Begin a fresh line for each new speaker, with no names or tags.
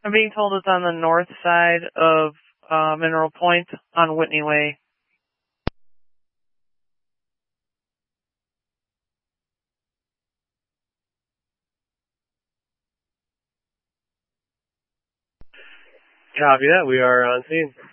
I'm being told it's on the north side of Mineral Point on Whitney Way.
Copy that. We are on scene.